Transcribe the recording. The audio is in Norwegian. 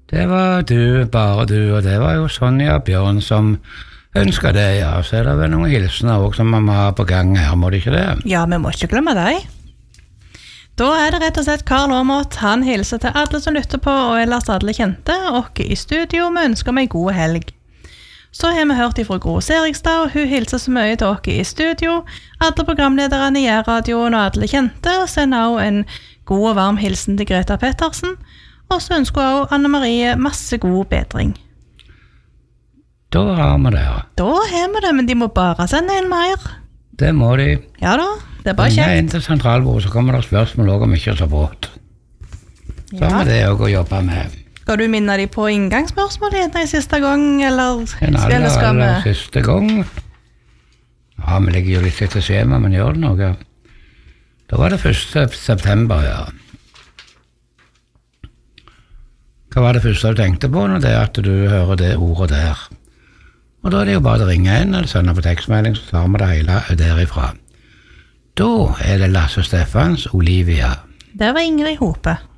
Det var du, bare du, og det var jo Sonja Bjørn som ønsket det, ja. Så det vel noen hilsener også som man må ha på gang her, må det ikke det? Ja, vi må ikke glemme deg. Da det rett og slett Karl Aamodt. Han hilser til alle som lytter på, og ellers alle kjente, og i studio vi ønsker meg god helg. Så har vi hørt ifra Gro Serigstad, og hun hilser så mye til dere i studio, alle programlederne i radioen og alle kjente, og sender også en god og varm hilsen til Greta Pettersen, og så ønsker hun også Anne Marie masse god bedring. Da har vi det, ja. Da har vi det, men de må bare sende en mer. Det må de. Ja da, det bare kjekt. Inn til sentralbordet, så kommer det spørsmål også om ikke så brått. Så har vi det også å jobbe med. Skal du minne dem på inngangsspørsmålet i siste gang, eller skal vi? Siste gang. Ja, vi ligger jo litt etter skjema, men gjør det noe. Da var det 1. september, ja. Hva var det første du tenkte på når det at du hører det ordet der? Og da det jo bare å ringe inn eller sende på tekstmelding, så tar vi det hele derifra. Da det Lasse Steffans Olivia. Det var Ingrid Hope.